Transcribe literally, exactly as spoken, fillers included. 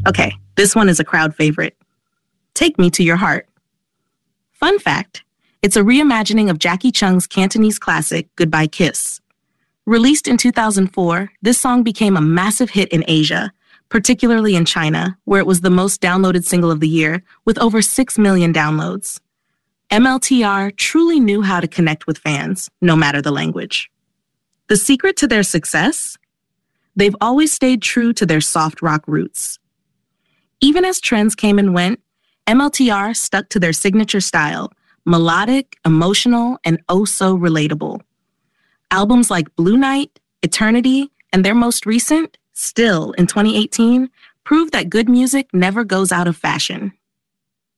Okay, this one is a crowd favorite. Take Me to Your Heart. Fun fact, it's a reimagining of Jackie Chung's Cantonese classic, Goodbye Kiss. Released in two thousand four, this song became a massive hit in Asia, particularly in China, where it was the most downloaded single of the year with over six million downloads. M L T R truly knew how to connect with fans, no matter the language. The secret to their success? They've always stayed true to their soft rock roots. Even as trends came and went, M L T R stuck to their signature style, melodic, emotional, and oh so relatable. Albums like Blue Night, Eternity, and their most recent, Still, in twenty eighteen, prove that good music never goes out of fashion.